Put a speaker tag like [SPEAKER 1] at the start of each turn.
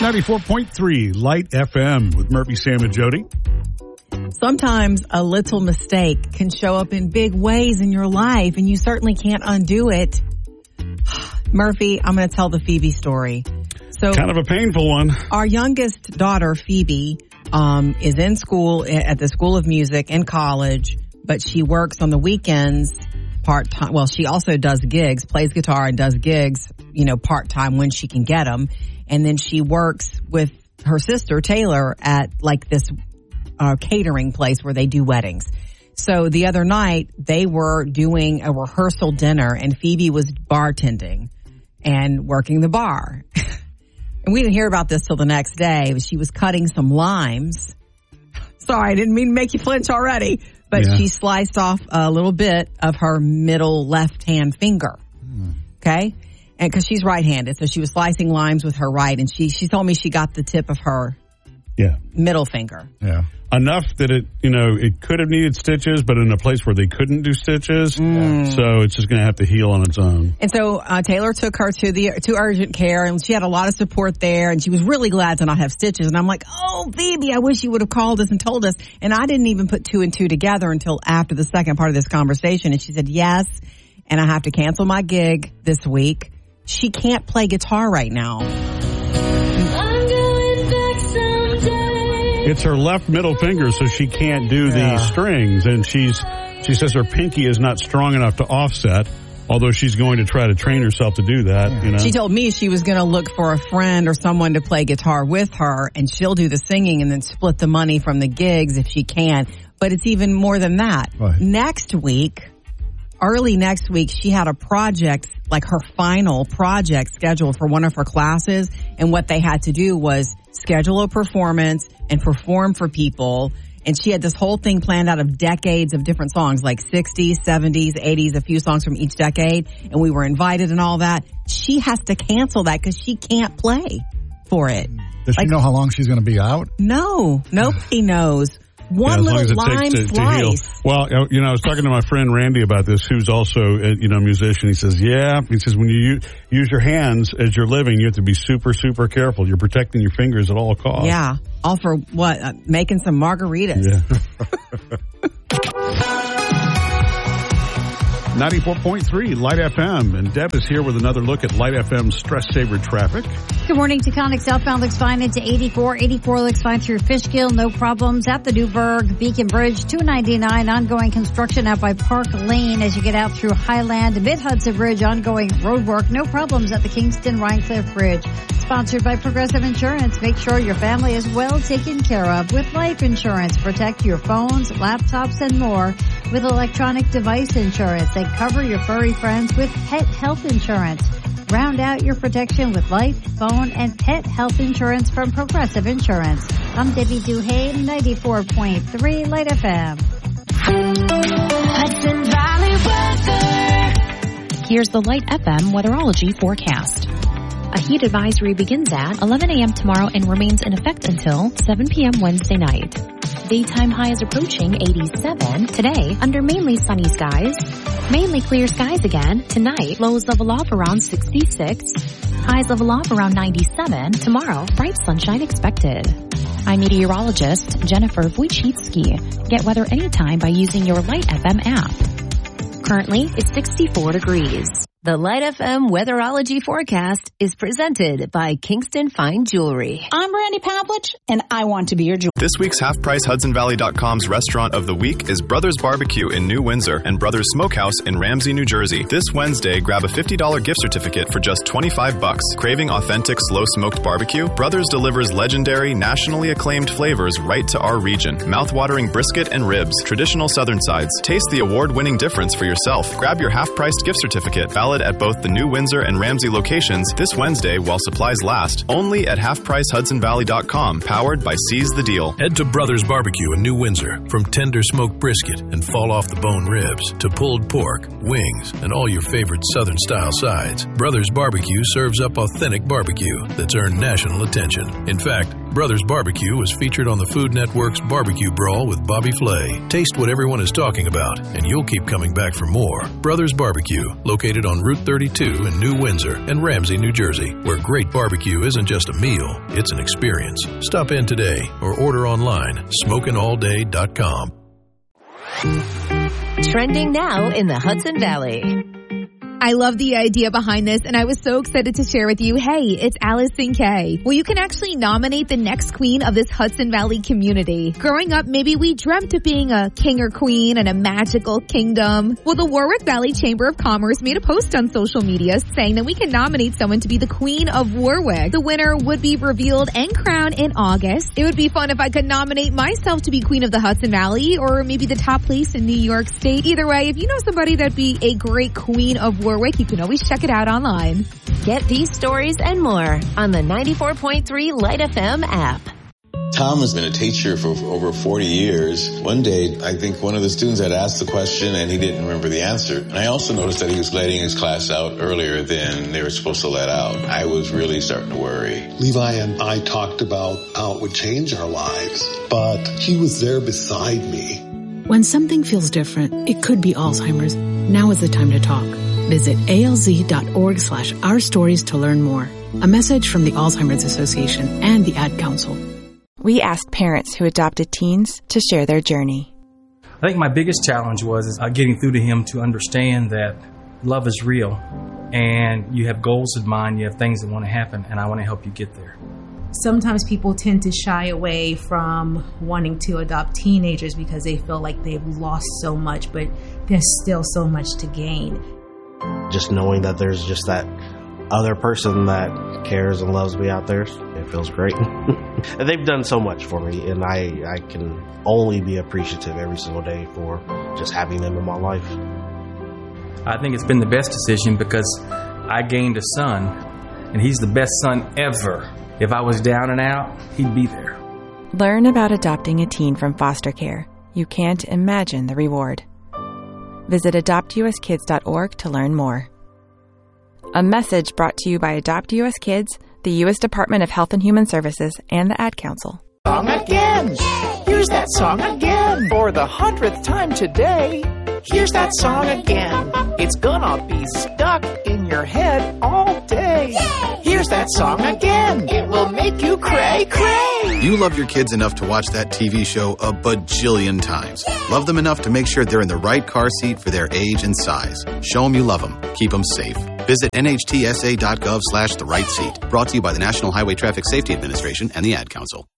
[SPEAKER 1] 94.3 Light FM with Murphy, Sam, and Jody.
[SPEAKER 2] Sometimes a little mistake can show up in big ways in your life, and you certainly can't undo it. Murphy, I'm going to tell the Phoebe story. So,
[SPEAKER 1] kind of a painful one.
[SPEAKER 2] Our youngest daughter, Phoebe, is in school at the School of Music in college, but she works on the weekends part-time. Well, she also does gigs, plays guitar and does gigs, part-time when she can get them. And then she works with her sister, Taylor, at like this catering place where they do weddings. So the other night, they were doing a rehearsal dinner, and Phoebe was bartending and working the bar. And we didn't hear about this till the next day. She was cutting some limes. Sorry, I didn't mean to make you flinch already. But she sliced off a little bit of her middle left-hand finger. Okay? And because she's right-handed, so she was slicing limes with her right, and she told me she got the tip of her middle finger.
[SPEAKER 1] Yeah. Enough that it could have needed stitches, but in a place where they couldn't do stitches. So it's just going to have to heal on its own.
[SPEAKER 2] And so Taylor took her to urgent care, and she had a lot of support there, and she was really glad to not have stitches. And I'm like, oh, Phoebe, I wish you would have called us and told us. And I didn't even put two and two together until after the second part of this conversation. And she said, yes, and I have to cancel my gig this week. She can't play guitar right now.
[SPEAKER 1] It's her left middle finger, so she can't do the strings. And she says her pinky is not strong enough to offset, although she's going to try to train herself to do that.
[SPEAKER 2] She told me she was going to look for a friend or someone to play guitar with her, and she'll do the singing and then split the money from the gigs if she can. But it's even more than that. Right. Early next week, she had a project, like her final project scheduled for one of her classes. And what they had to do was schedule a performance and perform for people. And she had this whole thing planned out of decades of different songs, like 60s, 70s, 80s, a few songs from each decade. And we were invited and all that. She has to cancel that because she can't play for it.
[SPEAKER 3] Does she know how long she's going to be out?
[SPEAKER 2] No, nobody knows. One little lime slice.
[SPEAKER 1] Well, I was talking to my friend Randy about this, who's also a musician. He says, when you use your hands as you're living, you have to be super, super careful. You're protecting your fingers at all costs.
[SPEAKER 2] Yeah. All for what? Making some margaritas.
[SPEAKER 1] Yeah. 94.3 Light FM, and Deb is here with another look at Light FM's Stress Saver traffic.
[SPEAKER 4] Good morning. Taconic southbound looks fine into 84. 84 looks fine through Fishkill. No problems at the Newburgh Beacon Bridge. 299 ongoing construction out by Park Lane as you get out through Highland. Mid-Hudson Bridge ongoing road work. No problems at the Kingston Rhinecliff Bridge. Sponsored by Progressive Insurance. Make sure your family is well taken care of with life insurance. Protect your phones, laptops, and more with electronic device insurance, and cover your furry friends with pet health insurance. Round out your protection with life, phone, and pet health insurance from Progressive Insurance. I'm Debbie Duhane, 94.3 Light FM.
[SPEAKER 5] Hudson Valley weather.
[SPEAKER 6] Here's the Light FM weatherology forecast. A heat advisory begins at 11 a.m. tomorrow and remains in effect until 7 p.m. Wednesday night. Daytime high is approaching 87. Today, under mainly sunny skies. Mainly clear skies again. Tonight, lows level off around 66. Highs level off around 97. Tomorrow, bright sunshine expected. I'm meteorologist Jennifer Wojcicki. Get weather anytime by using your Light FM app. Currently, it's 64 degrees.
[SPEAKER 7] The Light FM weatherology forecast is presented by Kingston Fine Jewelry.
[SPEAKER 8] I'm Brandy Pavlich, and I want to be your jewelry.
[SPEAKER 9] This week's HalfPriceHudsonValley.com's restaurant of the week is Brothers Barbecue in New Windsor and Brothers Smokehouse in Ramsey, New Jersey. This Wednesday, grab a $50 gift certificate for just $25. Craving authentic slow-smoked barbecue? Brothers delivers legendary, nationally acclaimed flavors right to our region. Mouth-watering brisket and ribs, traditional southern sides. Taste the award-winning difference for yourself. Grab your half-priced gift certificate, valid at both the New Windsor and Ramsey locations this Wednesday while supplies last. Only at HalfPriceHudsonValley.com, powered by Seize the Deal.
[SPEAKER 10] Head to Brothers Barbecue in New Windsor. From tender smoked brisket and fall-off-the-bone ribs to pulled pork, wings, and all your favorite Southern-style sides, Brothers Barbecue serves up authentic barbecue that's earned national attention. In fact, Brothers Barbecue is featured on the Food Network's Barbecue Brawl with Bobby Flay. Taste what everyone is talking about, and you'll keep coming back for more. Brothers Barbecue, located on Route 32 in New Windsor and Ramsey, New Jersey, where great barbecue isn't just a meal, it's an experience. Stop in today or order online, smokinallday.com.
[SPEAKER 7] Trending now in the Hudson Valley.
[SPEAKER 5] I love the idea behind this, and I was so excited to share with you. Hey, it's Allison Kay. Well, you can actually nominate the next queen of this Hudson Valley community. Growing up, maybe we dreamt of being a king or queen in a magical kingdom. Well, the Warwick Valley Chamber of Commerce made a post on social media saying that we can nominate someone to be the Queen of Warwick. The winner would be revealed and crowned in August. It would be fun if I could nominate myself to be Queen of the Hudson Valley, or maybe the top place in New York State. Either way, if you know somebody that'd be a great Queen of Warwick, you can always check it out online.
[SPEAKER 7] Get these stories and more on the 94.3 Light FM app.
[SPEAKER 11] Tom has been a teacher for over 40 years. One day, I think one of the students had asked the question and he didn't remember the answer. And I also noticed that he was letting his class out earlier than they were supposed to let out. I was really starting to worry.
[SPEAKER 12] Levi and I talked about how it would change our lives, but he was there beside me.
[SPEAKER 13] When something feels different, it could be Alzheimer's. Now is the time to talk. Visit alz.org/ourstories to learn more. A message from the Alzheimer's Association and the Ad Council.
[SPEAKER 14] We asked parents who adopted teens to share their journey.
[SPEAKER 15] I think my biggest challenge was getting through to him to understand that love is real and you have goals in mind, you have things that want to happen, and I want to help you get there.
[SPEAKER 16] Sometimes people tend to shy away from wanting to adopt teenagers because they feel like they've lost so much, but there's still so much to gain.
[SPEAKER 17] Just knowing that there's just that other person that cares and loves me out there, it feels great. And they've done so much for me, and I can only be appreciative every single day for just having them in my life.
[SPEAKER 15] I think it's been the best decision because I gained a son, and he's the best son ever. If I was down and out, he'd be there.
[SPEAKER 14] Learn about adopting a teen from foster care. You can't imagine the reward. Visit adoptuskids.org to learn more. A message brought to you by Adopt US Kids, the U.S. Department of Health and Human Services, and the Ad Council.
[SPEAKER 18] Song again! Here's that song again! For the 100th time today, here's that song again! It's gonna be stuck in your head all day! Yay! Here's that song again! It will make you cray, cray!
[SPEAKER 19] You love your kids enough to watch that TV show a bajillion times. Love them enough to make sure they're in the right car seat for their age and size. Show them you love them. Keep them safe. Visit nhtsa.gov/the right seat. Brought to you by the National Highway Traffic Safety Administration and the Ad Council.